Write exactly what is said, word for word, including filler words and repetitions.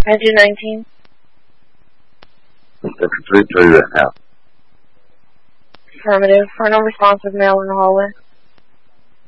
Engine nineteen. Section three, three right now. Affirmative. For no responsive male in the hallway.